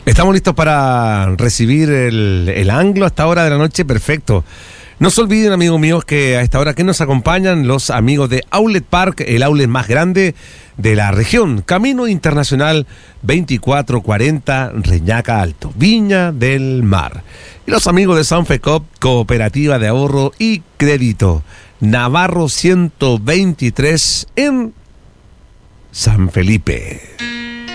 Estamos listos para recibir el anglo a esta hora de la noche. Perfecto. No se olviden, amigos míos, que a esta hora que nos acompañan los amigos de Outlet Park, el outlet más grande de la región. Camino Internacional 2440, Reñaca Alto, Viña del Mar. Y los amigos de Sanfecop, Cooperativa de Ahorro y Crédito, Navarro 123 en San Felipe.